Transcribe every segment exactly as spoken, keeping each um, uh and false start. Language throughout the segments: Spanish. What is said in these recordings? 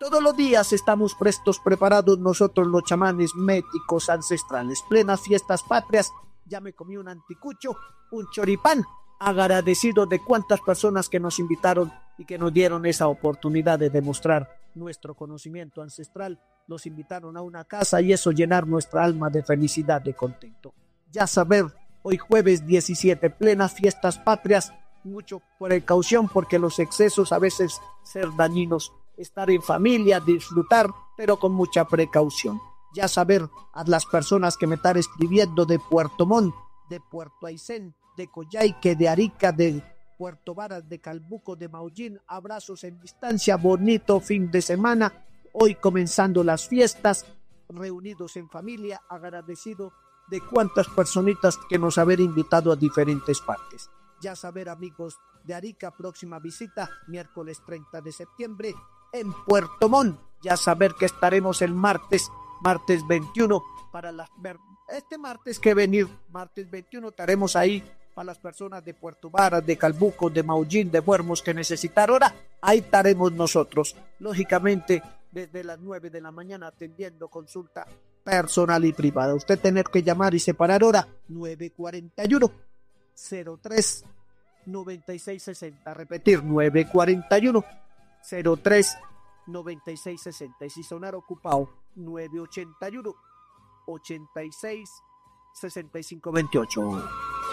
Todos los días estamos prestos, preparados nosotros los chamanes médicos ancestrales. Plenas fiestas patrias, ya me comí un anticucho, un choripán, agradecido de cuántas personas que nos invitaron y que nos dieron esa oportunidad de demostrar nuestro conocimiento ancestral. Los invitaron a una casa y eso llenar nuestra alma de felicidad, de contento. Ya saber, hoy jueves diecisiete, plenas fiestas patrias, mucho precaución porque los excesos a veces ser dañinos. Estar en familia, disfrutar, pero con mucha precaución. Ya saber a las personas que me están escribiendo de Puerto Montt, de Puerto Aysén, de Coyhaique, de Arica, de Puerto Varas, de Calbuco, de Maullín, abrazos en distancia, bonito fin de semana, hoy comenzando las fiestas, reunidos en familia, agradecido de cuántas personitas que nos haber invitado a diferentes partes. Ya saber, amigos de Arica, próxima visita, miércoles treinta de septiembre, en Puerto Montt. Ya saber que estaremos el martes, martes veintiuno, para las, este martes que venir, martes veintiuno, estaremos ahí para las personas de Puerto Varas, de Calbuco, de Maullín, de Buermos que necesitar hora, ahí estaremos nosotros, lógicamente desde las nueve de la mañana atendiendo consulta personal y privada. Usted tener que llamar y separar hora, nueve cuarenta y uno, cero tres, noventa y seis sesenta, repetir, nueve cuarenta y uno, cero tres, noventa y seis sesenta, y si sonar ocupado, nueve ochenta y uno, ochenta y seis, sesenta y cinco veintiocho.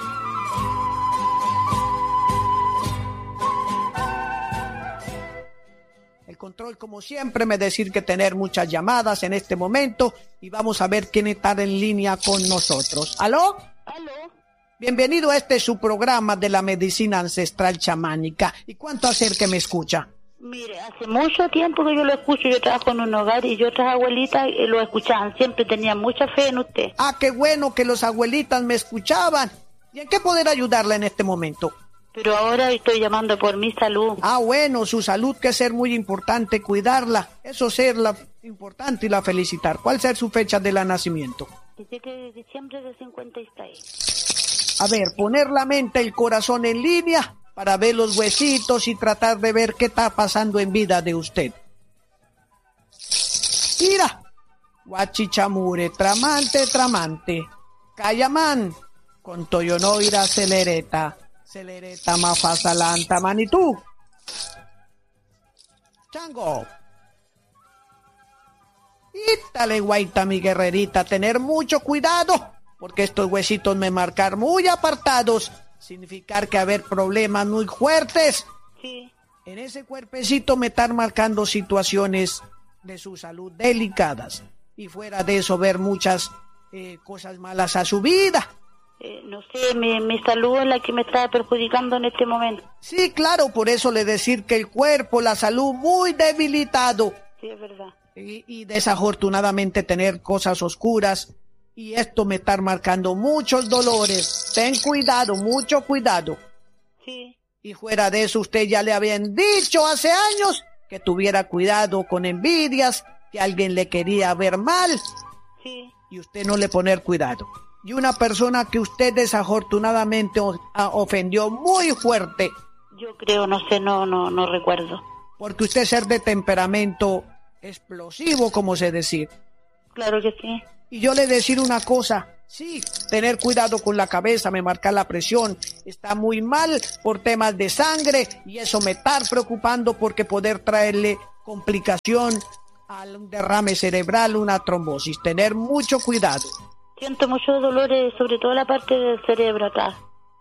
El control, como siempre, me decir que tener muchas llamadas en este momento y vamos a ver quién está en línea con nosotros. ¿Aló? ¿Aló? Bienvenido a este su programa de la medicina ancestral chamánica. ¿Y cuánto hacer que me escucha? Mire, hace mucho tiempo que yo lo escucho. Yo trabajo en un hogar y otras abuelitas eh, lo escuchaban. Siempre tenían mucha fe en usted. Ah, qué bueno que los abuelitas me escuchaban. ¿Y en qué poder ayudarla en este momento? Pero ahora estoy llamando por mi salud. Ah, bueno, su salud que es ser muy importante, cuidarla. Eso ser la importante y la felicitar. ¿Cuál es su fecha de la nacimiento? Dice que de diciembre de cincuenta y seis. A ver, poner la mente, el corazón en línea para ver los huesitos y tratar de ver qué está pasando en vida de usted. Mira, guachichamure, tramante, tramante, cayamán, con toyonoira celereta, celereta mafasalanta, manitú. Chango. Ítale, guaita, mi guerrerita, tener mucho cuidado, porque estos huesitos me marcar muy apartados, significar que haber problemas muy fuertes. Sí. En ese cuerpecito me están marcando situaciones de su salud delicadas. Y fuera de eso, ver muchas eh, cosas malas a su vida. Eh, no sé, mi, mi salud es la que me está perjudicando en este momento. Sí, claro, por eso le decir que el cuerpo, la salud muy debilitado. Sí, es verdad. Y, y desafortunadamente tener cosas oscuras. Y esto me está marcando muchos dolores. Ten cuidado, mucho cuidado. Sí. Y fuera de eso, usted ya le habían dicho hace años que tuviera cuidado con envidias, que alguien le quería ver mal. Sí. Y usted no le poner cuidado. Y una persona que usted desafortunadamente ofendió muy fuerte. Yo creo, no sé, no, no, no recuerdo. Porque usted ser de temperamento explosivo, como se decir. Claro que sí. Y yo le decir una cosa, sí, tener cuidado con la cabeza, me marca la presión, está muy mal por temas de sangre y eso me está preocupando porque poder traerle complicación al derrame cerebral, una trombosis, tener mucho cuidado. Siento muchos dolores, sobre todo la parte del cerebro acá.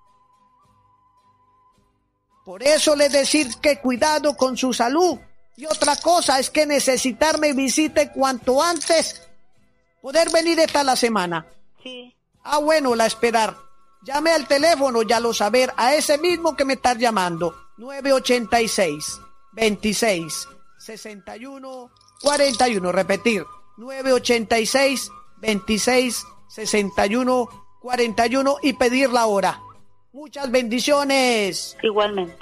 Por eso le decir que cuidado con su salud. Y otra cosa es que necesitarme visite cuanto antes. Poder venir esta la semana. Sí. Ah, bueno, la esperar. Llame al teléfono, ya lo saber, a ese mismo que me está llamando. nueve ochenta y seis, veintiséis, sesenta y uno, cuarenta y uno. Repetir. nueve ochenta y seis, veintiséis, sesenta y uno, cuarenta y uno y pedir la hora. Muchas bendiciones. Igualmente.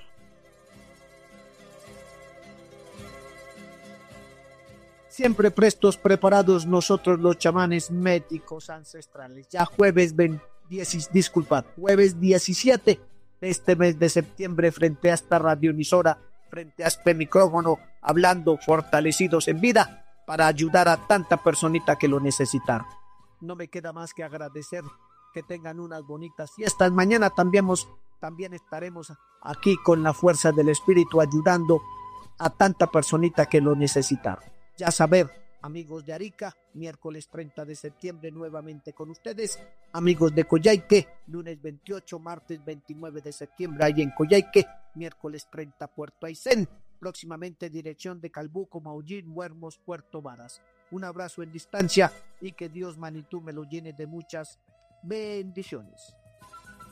Siempre prestos, preparados nosotros los chamanes médicos ancestrales. Ya jueves, ven, diez, disculpad, jueves diecisiete de este mes de septiembre frente a esta radioemisora, frente a este micrófono, hablando fortalecidos en vida para ayudar a tanta personita que lo necesitaron. No me queda más que agradecer, que tengan unas bonitas fiestas. Mañana también, también estaremos aquí con la fuerza del Espíritu ayudando a tanta personita que lo necesitaron. Ya saber, amigos de Arica, miércoles treinta de septiembre nuevamente con ustedes. Amigos de Coyhaique, lunes veintiocho, martes veintinueve de septiembre ahí en Coyhaique, miércoles treinta Puerto Aysén, próximamente dirección de Calbuco, Maullín, Huermos, Puerto Varas. Un abrazo en distancia y que Dios Manitú me lo llene de muchas bendiciones.